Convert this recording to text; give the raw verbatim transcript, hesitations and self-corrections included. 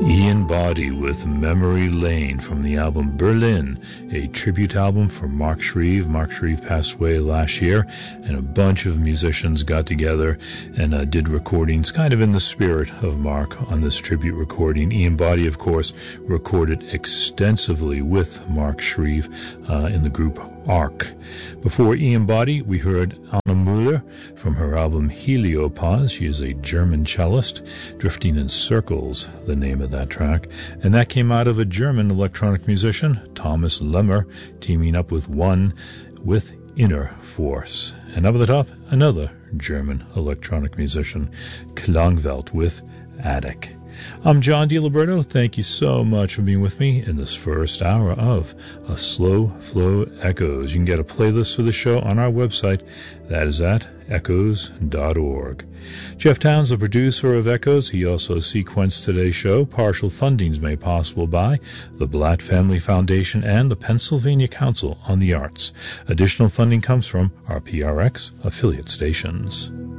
Ian Boddy with Memory Lane from the album Berlin, a tribute album for Mark Shreve. Mark Shreve passed away last year, and a bunch of musicians got together and uh, did recordings kind of in the spirit of Mark on this tribute recording. Ian Boddy, of course, recorded extensively with Mark Shreve uh, in the group Arc. Before Ian Boddy, we heard Anna Müller from her album Heliopause. She is a German cellist. Drifting in Circles, the name of that track. And that came out of a German electronic musician, Thomas Lemmer, teaming up with One with Inner Force. And up at the top, another German electronic musician, Klangwelt with Attic. I'm John DiLiberto. Thank you so much for being with me in this first hour of A Slow Flow Echoes. You can get a playlist for the show on our website. That is at echoes dot org. Jeff Towns, the producer of Echoes, he also sequenced today's show. Partial funding is made possible by the Blatt Family Foundation and the Pennsylvania Council on the Arts. Additional funding comes from our P R X affiliate stations.